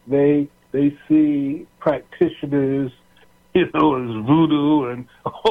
They see practitioners, as voodoo, and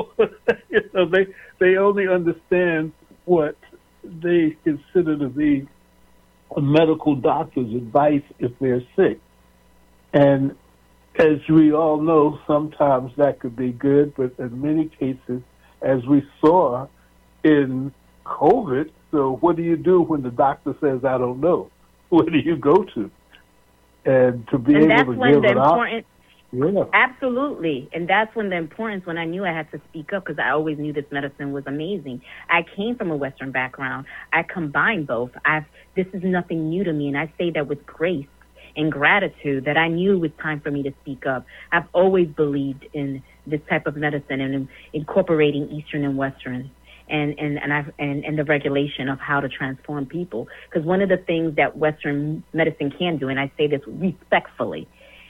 they only understand what they consider to be a medical doctor's advice if they're sick. And as we all know, sometimes that could be good, but in many cases, as we saw in COVID, so what do you do when the doctor says, I don't know? Where do you go to? And to be able to give it up. Yeah. Absolutely. And that's when the importance, when I knew I had to speak up, because I always knew this medicine was amazing. I came from a Western background. I combined both. This is nothing new to me, and I say that with grace and gratitude that I knew it was time for me to speak up. I've always believed in this type of medicine and in incorporating Eastern and Western and the regulation of how to transform people. Because one of the things that Western medicine can do, and I say this respectfully,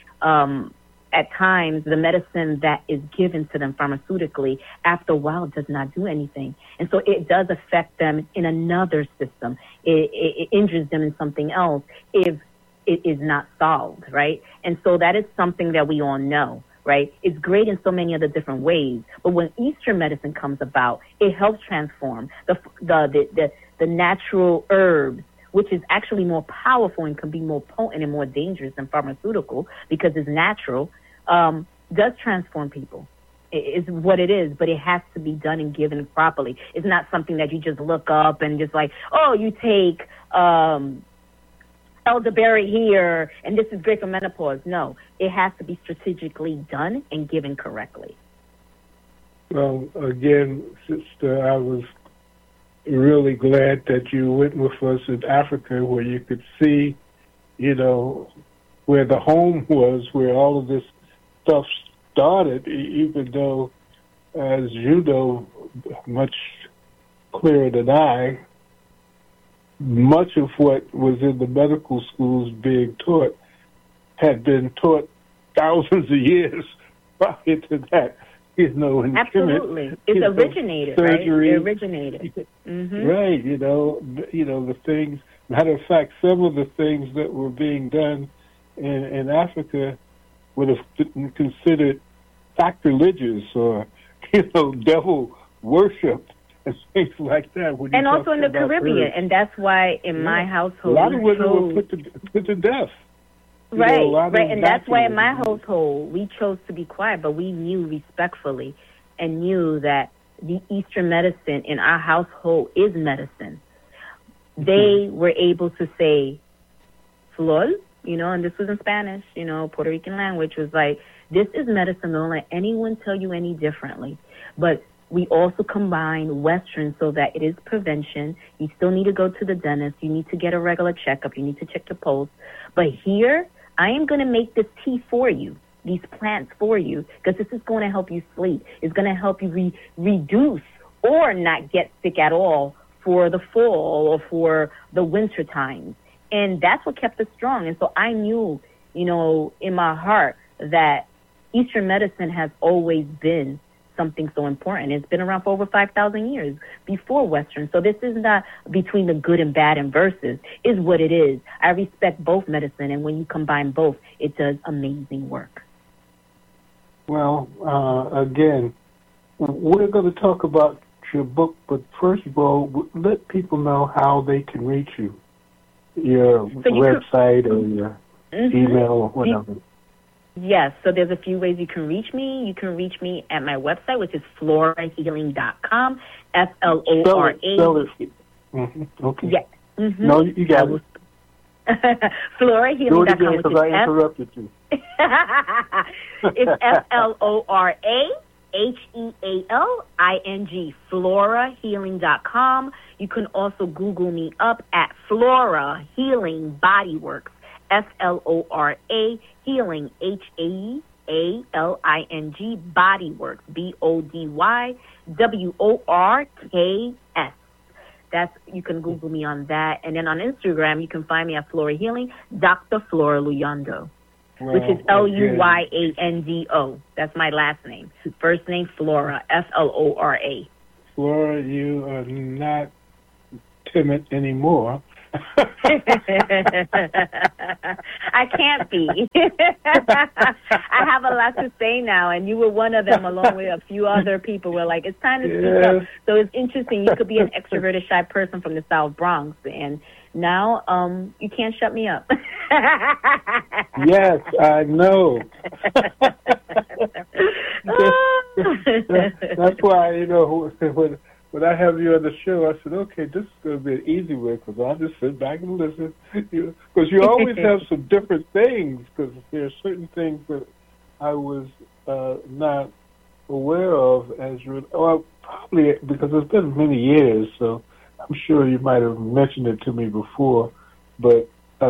at times the medicine that is given to them pharmaceutically, after a while, does not do anything. And so it does affect them in another system. It injures them in something else if it is not solved, right? And so that is something that we all know, right? It's great in so many other different ways. But when Eastern medicine comes about, it helps transform the natural herbs, which is actually more powerful and can be more potent and more dangerous than pharmaceutical because it's natural, does transform people. Is what it is, but it has to be done and given properly. It's not something that you just look up and just like, oh, you take elderberry here and this is great for menopause. No, it has to be strategically done and given correctly. Well, again, sister, I was really glad that you went with us in Africa where you could see, where the home was, where all of this stuff started, even though, as you know much clearer than I, much of what was in the medical schools being taught had been taught thousands of years prior to that. Absolutely. It originated, surgery, right? It originated. Mm-hmm. Right, the things, matter of fact, some of the things that were being done in Africa would have been considered sacrilegious or, devil worship and things like that. And also in the Caribbean, and that's why in my household, a lot of women were put to death. Right, and that's why in my household we chose to be quiet, but we knew respectfully and knew that the Eastern medicine in our household is medicine. They were able to say, flor, and this was in Spanish, Puerto Rican language, was like, this is medicine, don't let anyone tell you any differently. But we also combine Western so that it is prevention. You still need to go to the dentist. You need to get a regular checkup. You need to check your pulse. But here, I am going to make this tea for you, these plants for you, because this is going to help you sleep. It's going to help you reduce or not get sick at all for the fall or for the winter times. And that's what kept us strong. And so I knew, in my heart that Eastern medicine has always been something so important. It's been around for over 5,000 years before Western. So this is not between the good and bad and versus. Is what it is. I respect both medicine, and when you combine both, it does amazing work. Well, again, we're going to talk about your book, but first of all, let people know how they can reach you, your website or your email or whatever. Yes, so there's a few ways you can reach me. You can reach me at my website, which is florahealing.com, FLORA. Okay. Yeah. Mm-hmm. No, you got it. florahealing.com. Do it again because I interrupted you. It's FLORAHEALING, florahealing.com. You can also Google me up at Flora Healing Body Works, FLORA Healing, HAEALING, Body Works, BODYWORKS. You can Google me on that. And then on Instagram, you can find me at Flora Healing, Dr. Flora Luyando, which is LUYANDO. That's my last name. First name, Flora, FLORA. Flora, you are not timid anymore. I can't be. I have a lot to say now, and you were one of them, along with a few other people. We're like, it's time to speak up. So it's interesting. You could be an extroverted, shy person from the South Bronx, and now you can't shut me up. Yes, I know. That's why, when I have you on the show, I said, okay, this is going to be an easy way because I'll just sit back and listen. Because you always have some different things, because there are certain things that I was not aware of probably because it's been many years, so I'm sure you might have mentioned it to me before, but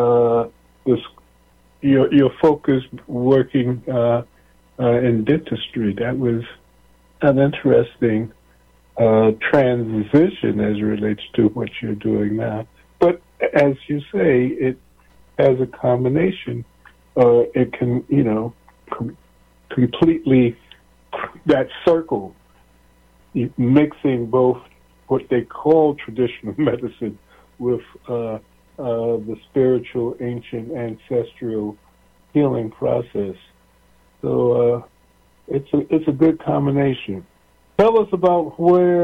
your focus working in dentistry, that was an interesting transition as it relates to what you're doing now. But as you say, it has a combination. It can, completely, that circle, mixing both what they call traditional medicine with the spiritual, ancient, ancestral healing process. So it's a good combination. Tell us about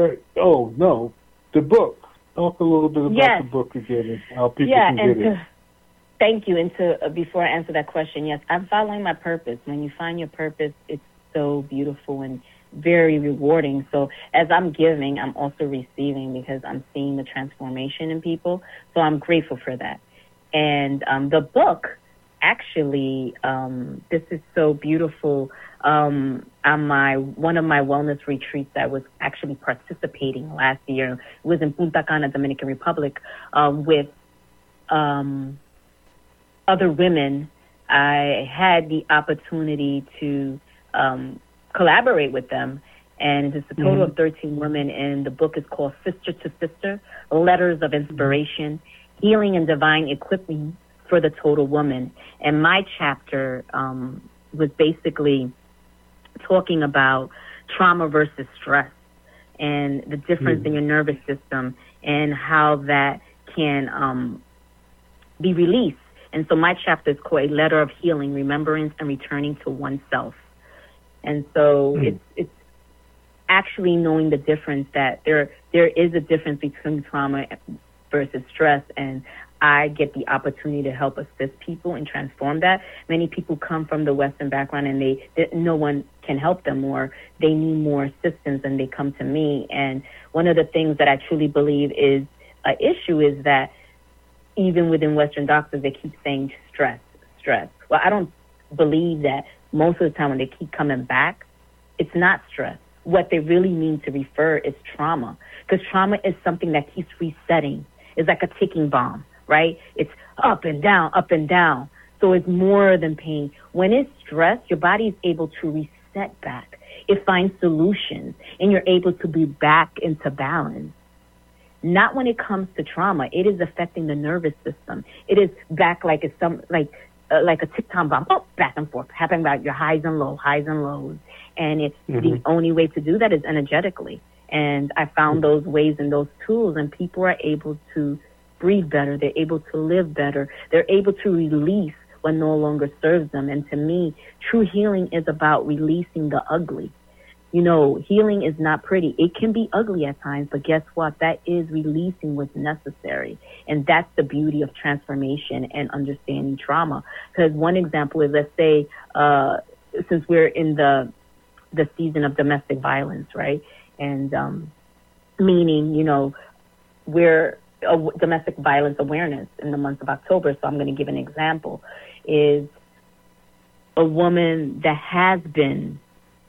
the book. Talk a little bit about the book again and how people can get it. Thank you. And before I answer that question, yes, I'm following my purpose. When you find your purpose, it's so beautiful and very rewarding. So as I'm giving, I'm also receiving because I'm seeing the transformation in people. So I'm grateful for that. And the book, actually, this is so beautiful. On one of my wellness retreats, I was actually participating last year. It was in Punta Cana, Dominican Republic, with other women. I had the opportunity to collaborate with them, and it's a total of 13 women, and the book is called Sister to Sister, Letters of Inspiration, Healing and Divine Equipping for the Total Woman. And my chapter was basically talking about trauma versus stress and the difference in your nervous system and how that can be released. And so my chapter is called A Letter of Healing, Remembrance, and Returning to Oneself. And so it's actually knowing the difference, that there is a difference between trauma versus stress, and I get the opportunity to help assist people and transform that. Many people come from the Western background and no one can help them, or they need more assistance, and they come to me. And one of the things that I truly believe is an issue is that even within Western doctors, they keep saying stress. Well, I don't believe that. Most of the time when they keep coming back, it's not stress. What they really mean to refer is trauma, because trauma is something that keeps resetting. It's like a ticking bomb, right? It's up and down, up and down. So it's more than pain. When it's stress, your body is able to reset back. It finds solutions, and you're able to be back into balance. Not when it comes to trauma. It is affecting the nervous system. It is back like a tick-tock bomb, back and forth, happening about your highs and lows. And it's the only way to do that is energetically. And I found those ways and those tools, and people are able to breathe better. They're able to live better. They're able to release what no longer serves them. And to me, true healing is about releasing the ugly. Healing is not pretty. It can be ugly at times, but guess what? That is releasing what's necessary. And that's the beauty of transformation and understanding trauma. Because one example is, let's say, since we're in the season of domestic violence, right? And meaning, we're domestic violence awareness in the month of October. So I'm going to give an example. Is a woman that has been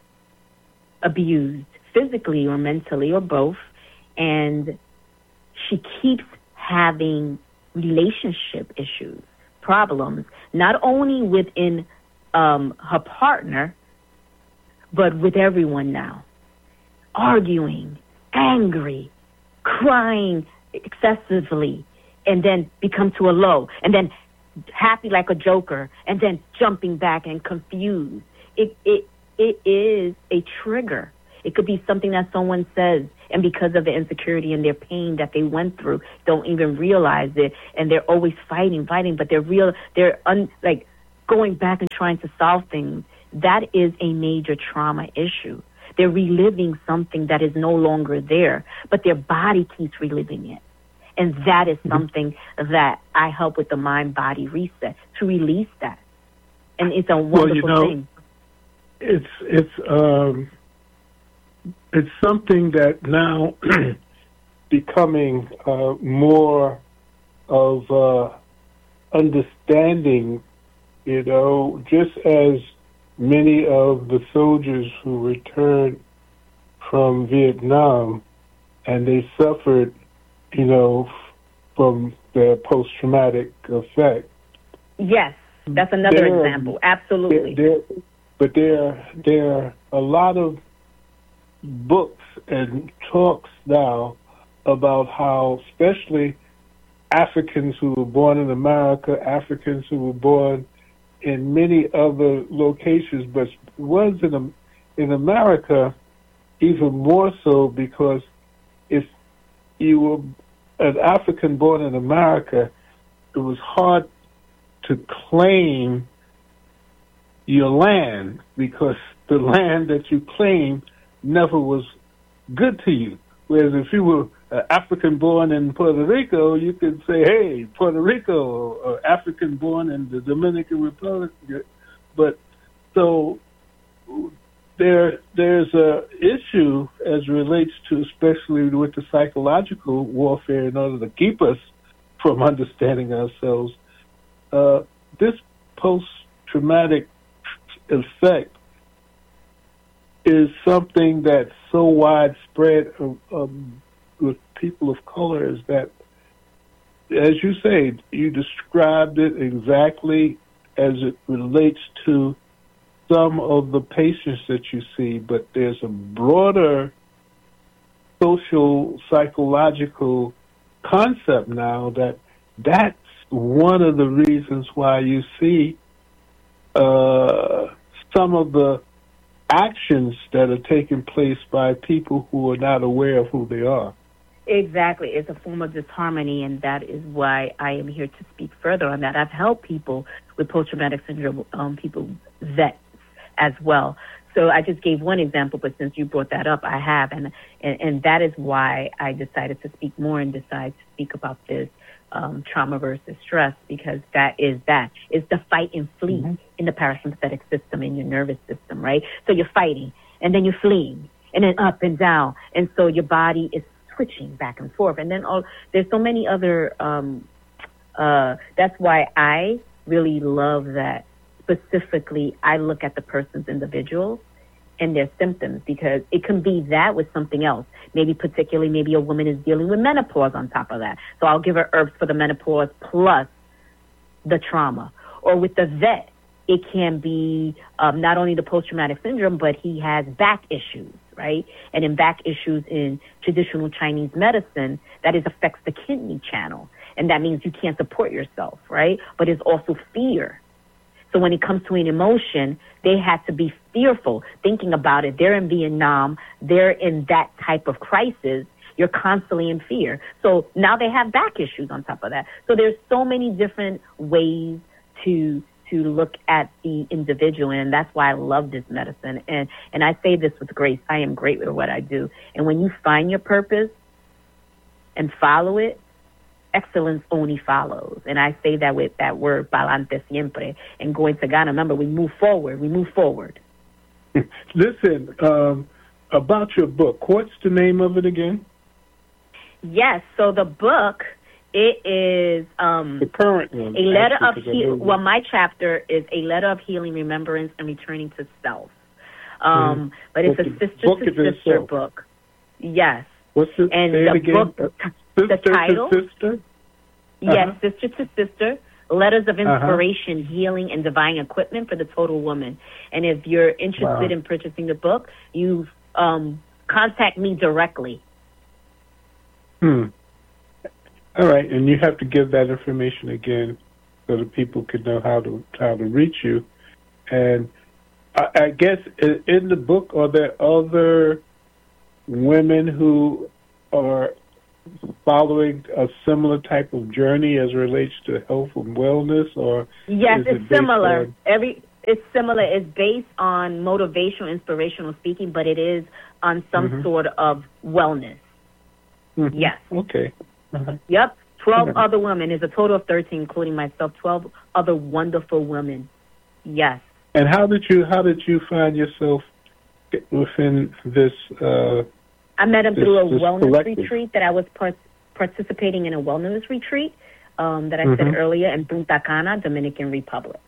abused physically or mentally or both, and she keeps having relationship issues, problems, not only within her partner, but with everyone now. Arguing, angry, crying excessively, and then become to a low, and then happy like a joker, and then jumping back and confused. It is a trigger. It could be something that someone says, and because of the insecurity and their pain that they went through, don't even realize it, and they're always fighting, but they're going back and trying to solve things. That is a major trauma issue. They're reliving something that is no longer there, but their body keeps reliving it. And that is something that I help with the mind-body reset, to release that. And it's a wonderful thing. It's something that now becoming more of understanding, just as many of the soldiers who returned from Vietnam and they suffered, from their post-traumatic effect. Yes, that's another example. Absolutely. But there are a lot of books and talks now about how, especially Africans who were born in America, Africans who were born in many other locations, but ones in America even more so, because if you were an African born in America, it was hard to claim your land because the land that you claimed never was good to you. Whereas if you were African born in Puerto Rico, you could say, hey, Puerto Rico, or African born in the Dominican Republic. But so there's a issue as it relates to, especially with the psychological warfare in order to keep us from understanding ourselves. This post-traumatic effect is something that's so widespread with people of color, is that, as you say, you described it exactly as it relates to some of the patients that you see, but there's a broader social, psychological concept now that's one of the reasons why you see some of the actions that are taking place by people who are not aware of who they are. Exactly. It's a form of disharmony, and that is why I am here to speak further on that. I've helped people with post-traumatic syndrome, people vets as well. So I just gave one example, but since you brought that up, I have, and that is why I decided to speak more and decide to speak about this trauma versus stress, because it's the fight and flee in the parasympathetic system in your nervous system, right? So you're fighting, and then you're fleeing, and then up and down, and so your body is switching back and forth, and then there's so many other. That's why I really love that. Specifically, I look at the person's individuals and their symptoms, because it can be that with something else. Maybe a woman is dealing with menopause on top of that. So I'll give her herbs for the menopause plus the trauma. Or with the vet, it can be not only the post-traumatic syndrome, but he has back issues, right? And in back issues in traditional Chinese medicine, that affects the kidney channel. And that means you can't support yourself, right? But it's also fear. So when it comes to an emotion, they had to be fearful, thinking about it. They're in Vietnam. They're in that type of crisis. You're constantly in fear. So now they have back issues on top of that. So there's so many different ways to look at the individual, and that's why I love this medicine. And I say this with grace. I am great with what I do. And when you find your purpose and follow it, excellence only follows. And I say that with that word, pa'lante siempre. And going to Ghana, remember, we move forward. Listen, about your book, what's the name of it again? Yes, so the book, it is the current one. A letter of healing. Well, my chapter is A Letter of Healing, Remembrance, and Returning to Self. But it's a sister-to-sister book. Yes. What's it? And say the it again? book, Sister the title, to sister? Yes, Sister to Sister, Letters of Inspiration, Healing, and Divine Equipment for the Total Woman. And if you're interested in purchasing the book, you contact me directly. All right, and you have to give that information again so that people can know how to reach you. And I guess in the book, are there other women who are following a similar type of journey as it relates to health and wellness, or yes, it's similar. It's similar. It's based on motivational, inspirational speaking, but it is on some sort of wellness. Yes. Okay. Yep. 12 other women. Is a total of 13, including myself. 12 other wonderful women. Yes. And how did you find yourself within this? I met him through a wellness retreat that I was participating in, a wellness retreat that I said earlier in Punta Cana, Dominican Republic.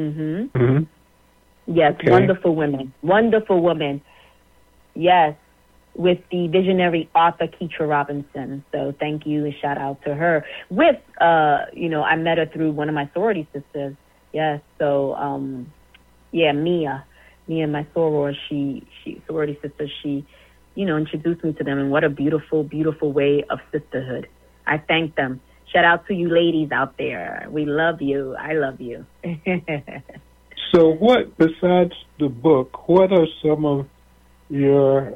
Yes, okay. Wonderful women. Yes, with the visionary author Keitra Robinson. So thank you and shout out to her. With, I met her through one of my sorority sisters. Yes, so, Mia, my soror, she sorority sister, she, introduced me to them, and what a beautiful, beautiful way of sisterhood. I thank them. Shout out to you ladies out there. We love you. I love you. So what, besides the book, what are some of your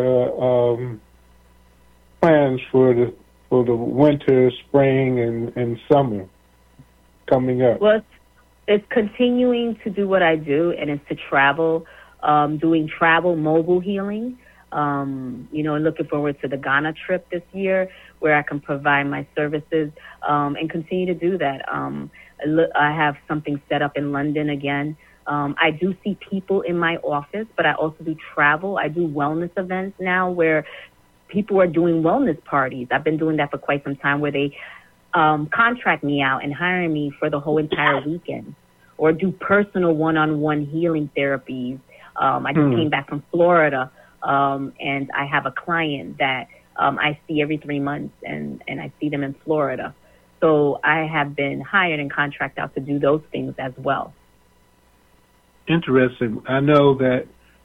plans for the winter, spring, and summer coming up? Well, it's continuing to do what I do, and it's to travel, doing travel mobile healing. Looking forward to the Ghana trip this year, where I can provide my services and continue to do that. I have something set up in London again. I do see people in my office, but I also do travel. I do wellness events now where people are doing wellness parties. I've been doing that for quite some time, where they contract me out and hire me for the whole entire weekend, or do personal one-on-one healing therapies. I just came back from Florida, and I have a client that I see every 3 months, and I see them in Florida. So I have been hired and contracted out to do those things as well. Interesting. I know that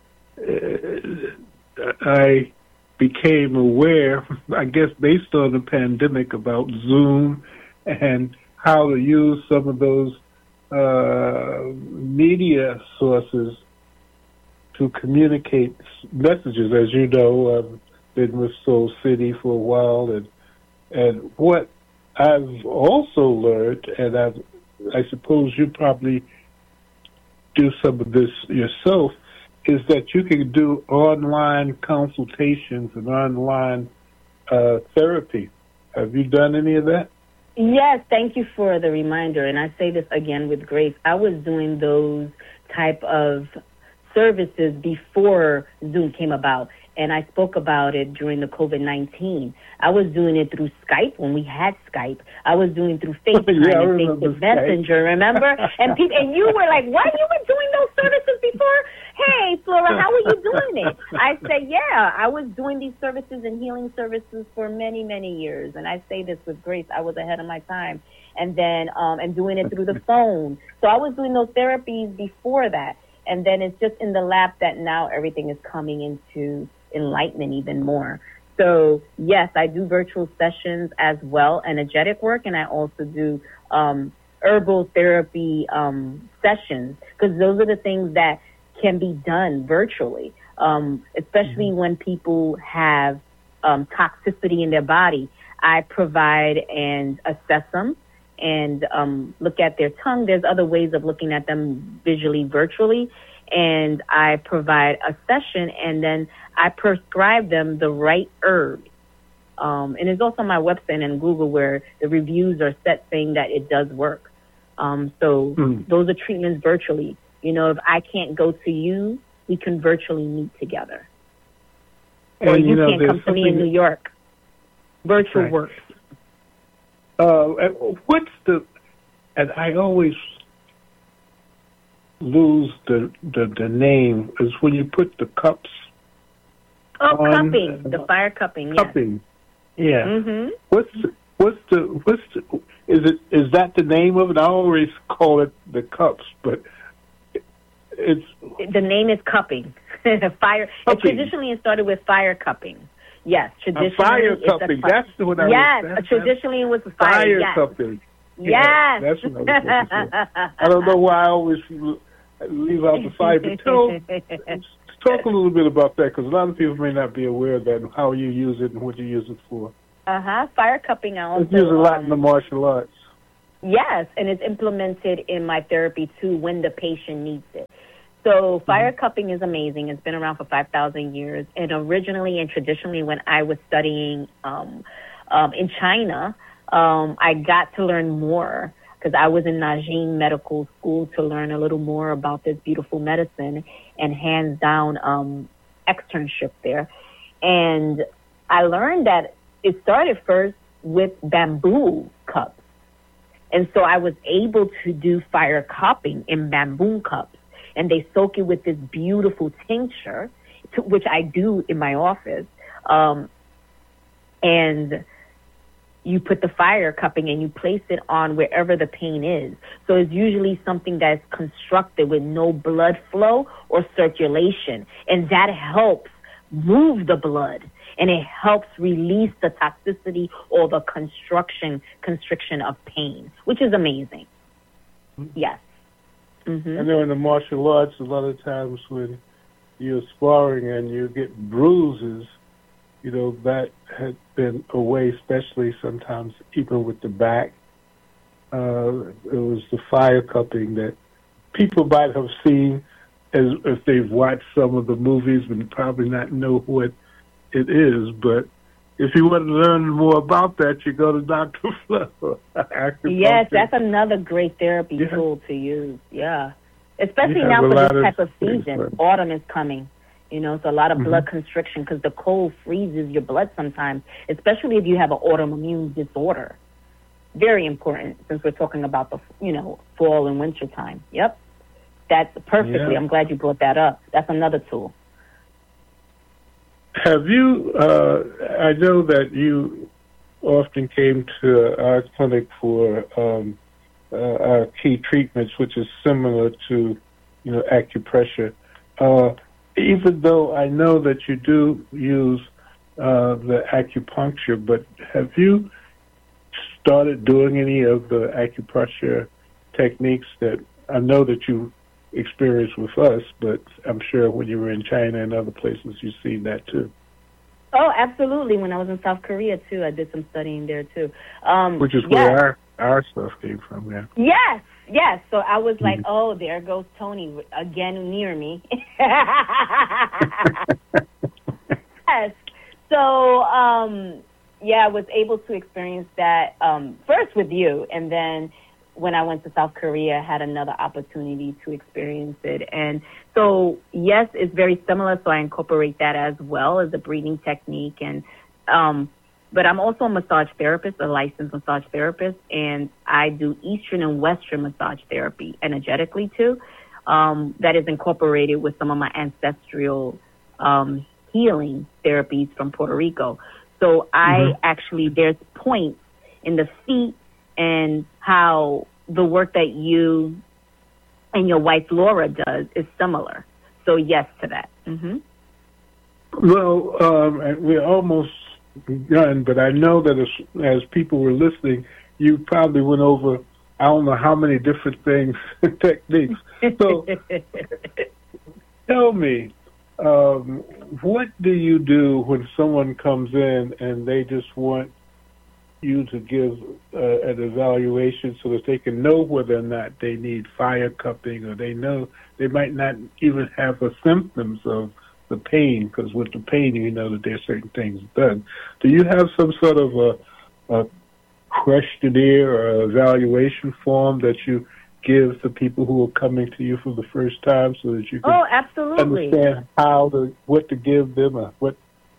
I became aware, I guess based on the pandemic, about Zoom and how to use some of those media sources to communicate messages. As you know, I've been with Soul City for a while, and what I've also learned, and I suppose you probably do some of this yourself, is that you can do online consultations and online therapy. Have you done any of that? Yes, thank you for the reminder. And I say this again with grace. I was doing those type of services before Zoom came about, and I spoke about it during the COVID-19. I was doing it through Skype when we had Skype. I was doing it through FaceTime and Facebook Messenger, remember? And you were like, what? You were doing those services before? Hey, Flora, how are you doing it? I said, yeah, I was doing these services and healing services for many, many years. And I say this with grace. I was ahead of my time. And then, and doing it through the phone. So I was doing those therapies before that. And then it's just in the lap that now everything is coming into enlightenment even more. So, yes, I do virtual sessions as well, energetic work, and I also do herbal therapy sessions, because those are the things that can be done virtually, especially when people have toxicity in their body. I provide and assess them and look at their tongue. There's other ways of looking at them visually, virtually, and I provide a session, and then I prescribe them the right herbs. And it's also on my website and Google where the reviews are set saying that it does work. Those are treatments virtually. If I can't go to you, we can virtually meet together. Or you can't come to me in New York. Virtual work. And I always lose the name, is when you put the cups. Oh, cupping, the fire cupping. Cupping, yeah. Mm-hmm. Is that the name of it? I always call it the cups, but the name is cupping. Fire. Traditionally, it started with fire cupping. Yes, traditionally. Fire cupping. That's what I was. Yes, traditionally it was fire cupping. Yes. That's what I was. I don't know why I always leave out the fire, but Talk a little bit about that, because a lot of people may not be aware of that and how you use it and what you use it for. Fire cupping. It's used a lot in the martial arts. Yes, and it's implemented in my therapy too when the patient needs it. So fire cupping is amazing. It's been around for 5,000 years. And originally and traditionally, when I was studying in China, I got to learn more because I was in Nanjing Medical School to learn a little more about this beautiful medicine and hands-down externship there. And I learned that it started first with bamboo cups. And so I was able to do fire cupping in bamboo cups. And they soak it with this beautiful tincture, which I do in my office. And you put the fire cupping and you place it on wherever the pain is. So it's usually something that's constructed with no blood flow or circulation. And that helps move the blood. And it helps release the toxicity or the constriction of pain, which is amazing. Yes. Mm-hmm. I know in the martial arts, a lot of times when you're sparring and you get bruises, you know, that had been a way, especially sometimes even with the back. It was the fire cupping that people might have seen as if they've watched some of the movies and probably not know what it is. But if you want to learn more about that, you go to Dr. Flo. Yes, that's another great therapy tool to use. Yeah. Especially now for this type of season. Autumn is coming. You know, so a lot of blood constriction because the cold freezes your blood sometimes, especially if you have an autoimmune disorder. Very important since we're talking about the, fall and winter time. Yep. That's perfectly. Yeah. I'm glad you brought that up. That's another tool. Have you, I know that you often came to our clinic for our key treatments, which is similar to, acupressure. Even though I know that you do use the acupuncture, but have you started doing any of the acupressure techniques that I know that you experienced with us, but I'm sure when you were in China and other places, you've seen that too. Oh, absolutely. When I was in South Korea, too, I did some studying there, too. Which is where our stuff came from, yeah. Yes. So I was like, oh, there goes Tony again near me. Yes. So, I was able to experience that first with you, and then when I went to South Korea, I had another opportunity to experience it. And so, yes, it's very similar, so I incorporate that as well as a breathing technique. And but I'm also a massage therapist, a licensed massage therapist, and I do Eastern and Western massage therapy energetically, too. That is incorporated with some of my ancestral healing therapies from Puerto Rico. So there's points in the feet and how the work that you and your wife Laura does is similar. So yes to that. Mm-hmm. Well, we're almost done, but I know that as people were listening, you probably went over, I don't know how many different things, techniques. So tell me, what do you do when someone comes in and they just want you to give an evaluation so that they can know whether or not they need fire cupping, or they know they might not even have the symptoms of the pain, because with the pain you know that there's certain things done. Do you have some sort of a questionnaire or evaluation form that you give to people who are coming to you for the first time so that you can understand what to give them, or what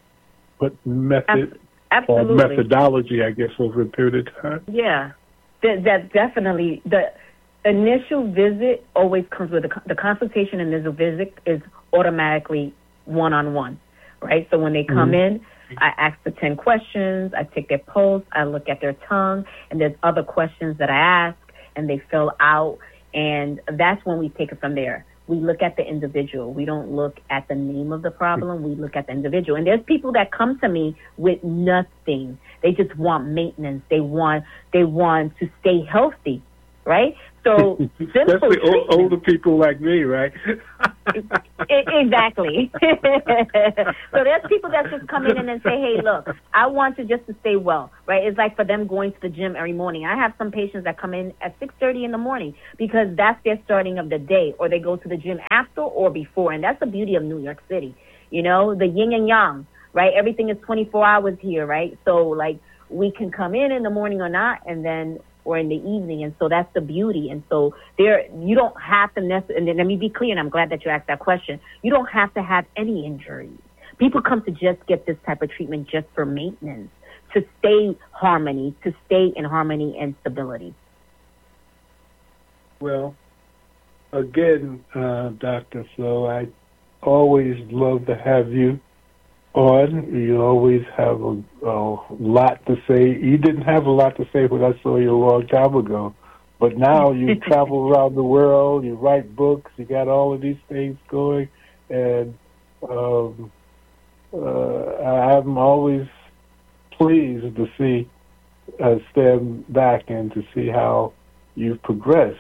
method or methodology, I guess, over a period of time? Yeah, that definitely. The initial visit always comes with the consultation, and the visit is automatically one-on-one, right? So when they come in, I ask the 10 questions, I take their pulse, I look at their tongue, and there's other questions that I ask, and they fill out, and that's when we take it from there. We look at the individual. We don't look at the name of the problem. We look at the individual. And there's people that come to me with nothing. They just want maintenance. They want to stay healthy, right? So especially older people like me, right? Exactly. So there's people that just come in and then say, hey, look, I want to just to stay well, right? It's like for them going to the gym every morning. I have some patients that come in at 6:30 in the morning because that's their starting of the day, or they go to the gym after or before. And that's the beauty of New York City. You know, the yin and yang, right? Everything is 24 hours here, right? So, like, we can come in the morning or not, and then or in the evening, and so that's the beauty. And so you don't have to necessarily, and let me be clear, and I'm glad that you asked that question, you don't have to have any injuries. People come to just get this type of treatment just for maintenance, to stay in harmony and stability. Well, again, Dr. Flo, I always love to have you on. You always have a lot to say. You didn't have a lot to say when I saw you a long time ago, but now you travel around the world, you write books, you got all of these things going, and I'm always pleased to see, stand back and to see how you've progressed.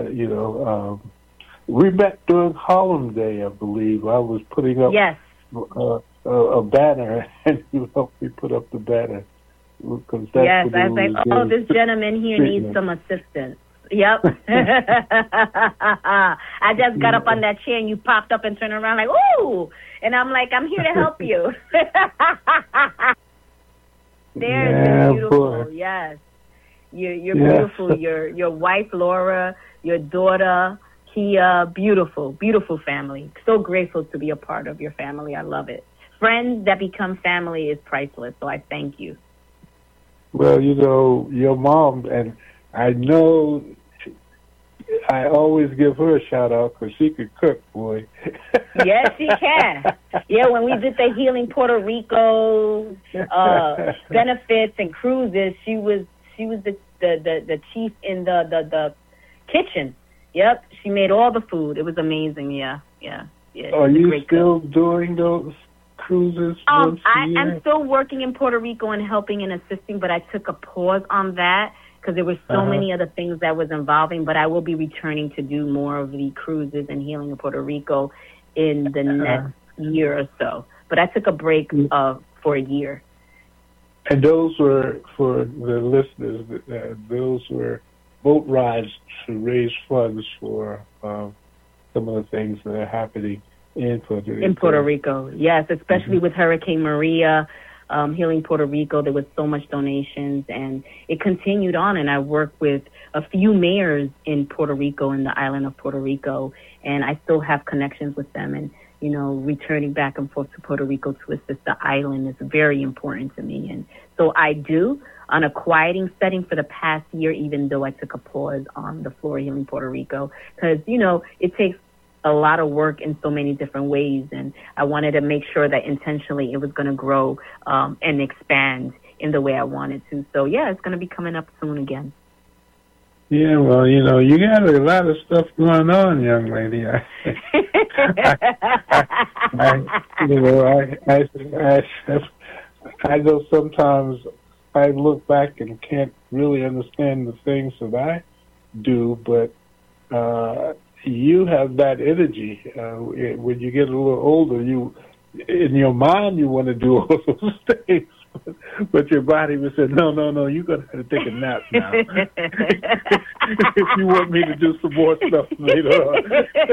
We met during Harlem Day, I believe. I was putting up a banner, and you helped me put up the banner. Yes, I was like, this gentleman here needs some assistance. Yep. I just got up on that chair, and you popped up and turned around like, ooh! And I'm like, I'm here to help you. You're beautiful. Boy. Yes. You're beautiful. Your wife, Laura, your daughter, Kia, beautiful, beautiful family. So grateful to be a part of your family. I love it. Friends that become family is priceless, so I thank you. Well, your mom, and I know I always give her a shout-out because she could cook, boy. Yes, she can. Yeah, when we did the Healing Puerto Rico benefits and cruises, she was the chief in the kitchen. Yep, she made all the food. It was amazing. Yeah. Are you still doing those cruises? I'm still working in Puerto Rico and helping and assisting, but I took a pause on that because there were so many other things that was involving. But I will be returning to do more of the cruises and healing in Puerto Rico in the next year or so. But I took a break for a year. And those were, for the listeners, those were boat rides to raise funds for some of the things that are happening in Puerto Rico. In Puerto Rico, yes, especially with Hurricane Maria, Healing Puerto Rico. There was so much donations, and it continued on. And I worked with a few mayors in Puerto Rico, in the island of Puerto Rico, and I still have connections with them. And returning back and forth to Puerto Rico to assist the island is very important to me. And so I do on a quieting setting for the past year, even though I took a pause on the Flora Healing Puerto Rico, because, it takes a lot of work in so many different ways. And I wanted to make sure that intentionally it was going to grow and expand in the way I wanted to. So, yeah, it's going to be coming up soon again. Yeah, well, you got a lot of stuff going on, young lady. I know sometimes I look back and can't really understand the things that I do, but you have that energy. When you get a little older, in your mind you want to do all those things, but your body would say, no, you're going to have to take a nap now. If you want me to do some more stuff later on.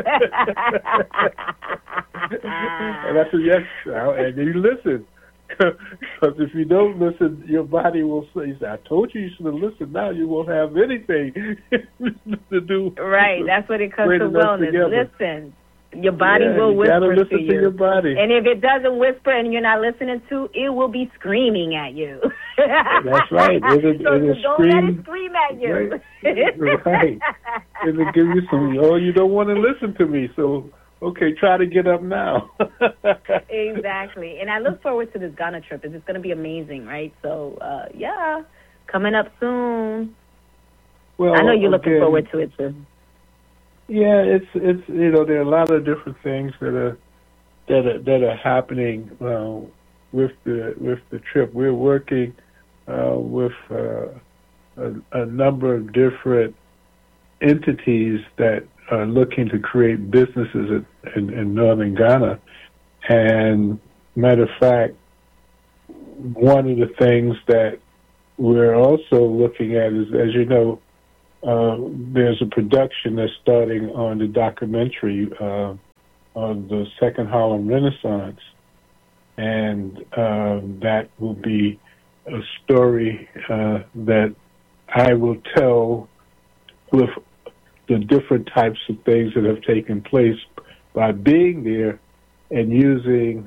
And I said, yes, and you listen. Because if you don't listen, your body will say, I told you should have listened. Now you won't have anything to do. Right, that's what it comes to wellness. Listen. Your body will whisper listen to you. Your body. And if it doesn't whisper and you're not listening to, it will be screaming at you. That's right. It'll don't let it scream at you. Right. It'll give you some, you don't want to listen to me, so, okay, try to get up now. Exactly. And I look forward to this Ghana trip. It's going to be amazing, right? So, coming up soon. Well, I know you're looking forward to it, too. Yeah, it's there are a lot of different things that are happening with the trip. We're working with a number of different entities that are looking to create businesses in northern Ghana. And matter of fact, one of the things that we're also looking at is, as you know, there's a production that's starting on the documentary on the Second Harlem Renaissance. And that will be a story that I will tell with the different types of things that have taken place by being there and using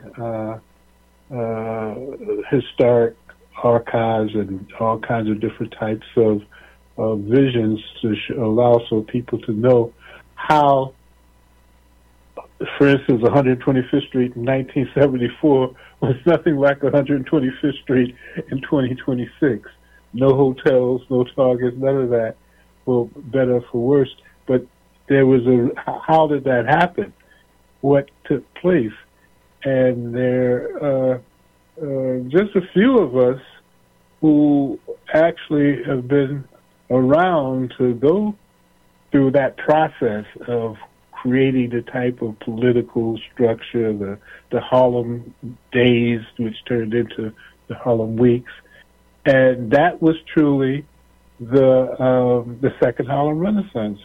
historic archives and all kinds of different types of visions to allow so people to know how, for instance, 125th Street in 1974 was nothing like 125th Street in 2026. No hotels, no Targets, none of that, for better or for worse. But there was how did that happen? What took place? And there are just a few of us who actually have been around to go through that process of creating the type of political structure, the Harlem Days, which turned into the Harlem Weeks, and that was truly the Second Harlem Renaissance.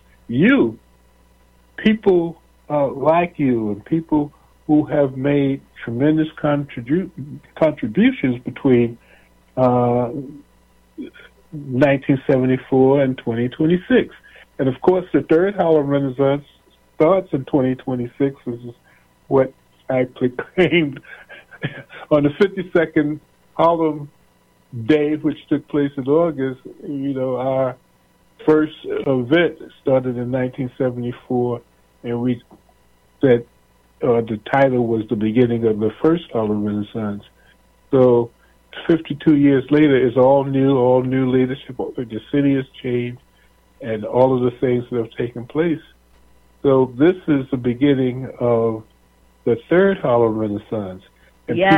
People like you, and people who have made tremendous contributions between 1974 and 2026, and of course the Third Harlem Renaissance starts in 2026, which is what I proclaimed on the 52nd Harlem Day, which took place in August. You know, our first event started in 1974, and we said the title was the beginning of the first Harlem Renaissance. So 52 years later, it's all new leadership. The city has changed, and all of the things that have taken place. So this is the beginning of the Third Harlem Renaissance. And yes,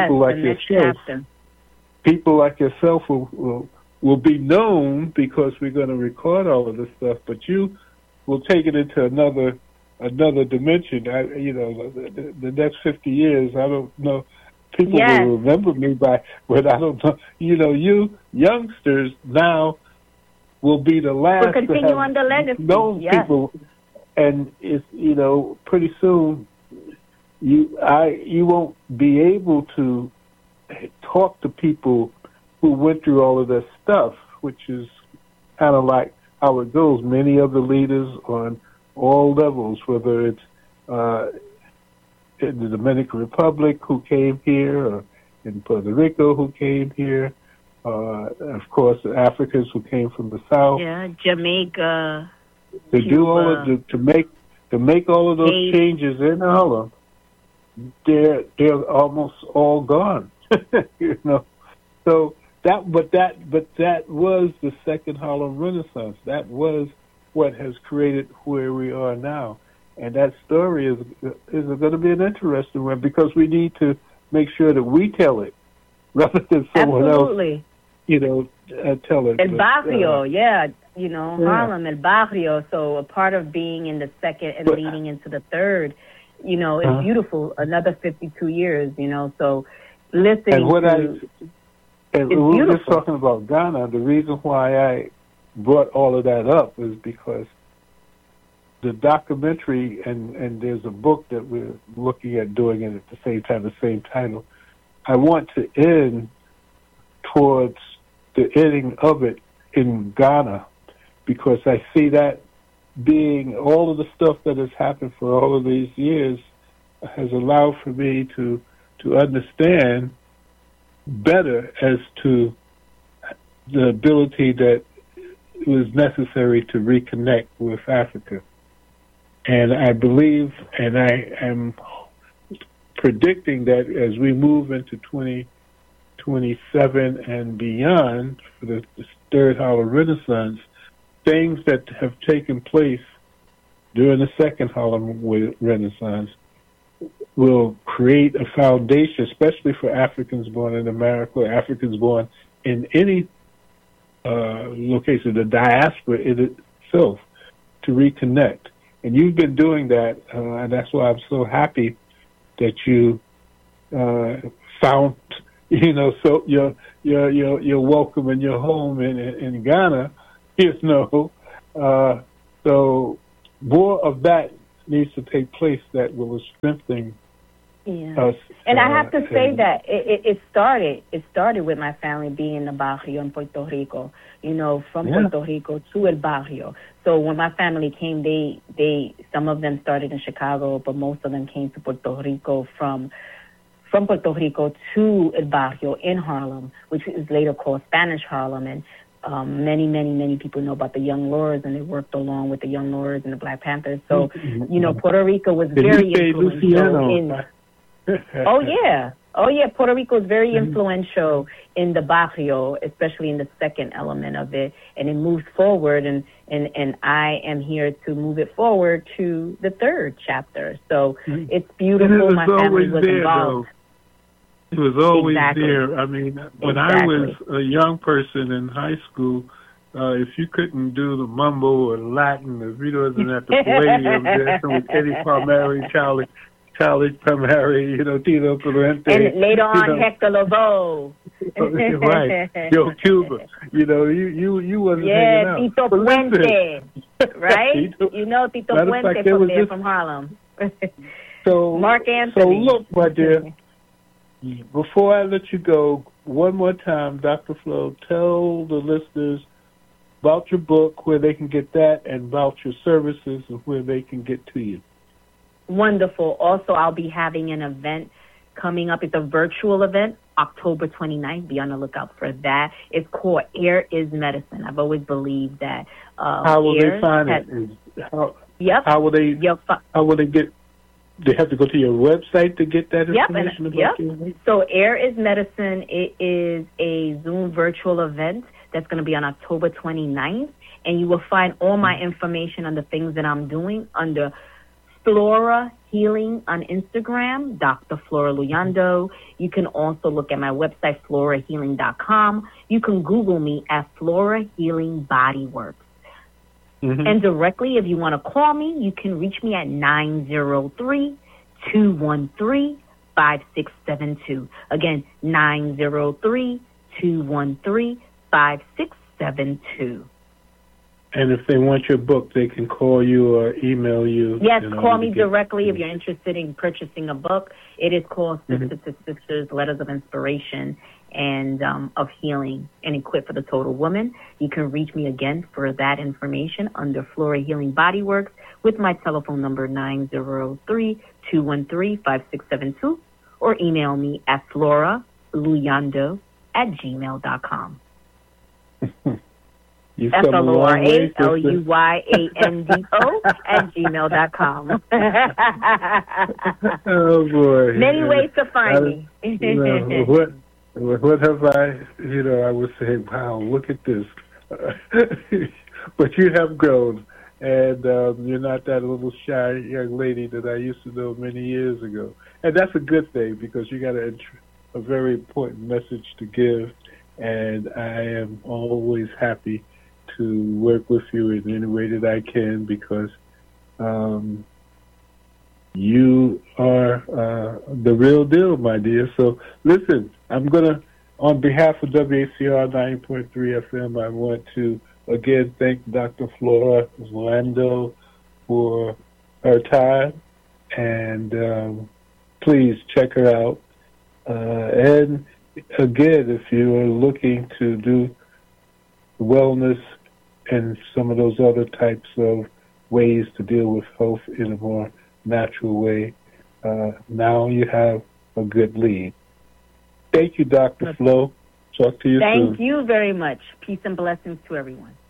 people like yourself will be known because we're going to record all of this stuff, but you will take it into another dimension. The next 50 years, I don't know. People will remember me by, but I don't know. You youngsters now will be the last to continue on the legacy. Known people. And it's, pretty soon you won't be able to talk to people who went through all of that stuff, which is kind of like how it goes. Many of the leaders on all levels, whether it's in the Dominican Republic who came here, or in Puerto Rico who came here, of course the Africans who came from the South. Yeah, Jamaica. To do all of to make all of those changes in Harlem, they're almost all gone. So that was the Second Harlem Renaissance. That was what has created where we are now, and that story is going to be an interesting one because we need to make sure that we tell it rather than someone else. Tell it. El Barrio, Harlem, El Barrio. So a part of being in the second and leading into the third, it's beautiful. Another 52 years, so listening and we were just talking about Ghana. The reason why I brought all of that up is because the documentary, and there's a book that we're looking at doing it at the same time, the same title. I want to end towards the ending of it in Ghana, because I see that being all of the stuff that has happened for all of these years has allowed for me to understand better as to the ability that was necessary to reconnect with Africa. And I believe, and I am predicting that as we move into 2027 and beyond for the Third Harlem Renaissance, things that have taken place during the Second Harlem Renaissance will create a foundation, especially for Africans born in America, Africans born in any location, the diaspora in itself, to reconnect. And you've been doing that, and that's why I'm so happy that you found, so you're welcome in your home in Ghana, so more of that needs to take place that will strengthen us. And I have to say that it started with my family being in the barrio in Puerto Rico, from Puerto Rico to El Barrio. So when my family came, they some of them started in Chicago, but most of them came to Puerto Rico from Puerto Rico to El Barrio in Harlem, which is later called Spanish Harlem. And many people know about the Young Lords, and they worked along with the Young Lords and the Black Panthers. So, Puerto Rico was very influential Puerto Rico is very influential in the barrio, especially in the second element of it, and it moves forward, and I am here to move it forward to the third chapter. So it's beautiful. My family was involved. It was always there. I mean, when I was a young person in high school, if you couldn't do the mumbo or Latin, if you wasn't at the Palladium dancing with Eddie Palmieri, Charlie Palmieri, Tito Corrente. And later on, Hector Lavoe. Right. Joe Cuba. You wasn't hanging out. Tito Puente. Right? Tito Puente from there, from Harlem. So, Mark Anthony. So look, my dear, before I let you go, one more time, Dr. Flo, tell the listeners about your book, where they can get that, and about your services and where they can get to you. Wonderful. Also, I'll be having an event coming up. It's a virtual event, October 29th. Be on the lookout for that. It's called Air is Medicine. I've always believed that. How will they find it? How will they get? They have to go to your website to get that information about you? So Air is Medicine. It is a Zoom virtual event that's going to be on October 29th, and you will find all my information on the things that I'm doing under Flora Healing on Instagram, Dr. Flora Luyando. You can also look at my website, florahealing.com. You can Google me at Flora Healing Bodyworks. And directly, if you want to call me, you can reach me at 903-213-5672. Again, 903-213-5672. And if they want your book, they can call you or email you. Yes, call me directly if you're interested in purchasing a book. It is called Sister to Sisters, Letters of Inspiration and of Healing and Equipped for the Total Woman. You can reach me again for that information under Flora Healing Bodyworks with my telephone number 903-213-5672 or email me at floraluyando@gmail.com. FLORALUYANDO@gmail.com. Oh boy! Many ways to find me. What have I? I would say, wow, look at this. But you have grown, and you're not that little shy young lady that I used to know many years ago, and that's a good thing because you got a very important message to give, and I am always happy to work with you in any way that I can because you are the real deal, my dear. So listen, I'm going to, on behalf of WACR 90.3 FM, I want to again thank Dr. Flora Luyando for her time, and please check her out. And again, if you are looking to do wellness and some of those other types of ways to deal with health in a more natural way, now you have a good lead. Thank you, Dr. Flo. Talk to you soon. Thank you very much. Peace and blessings to everyone.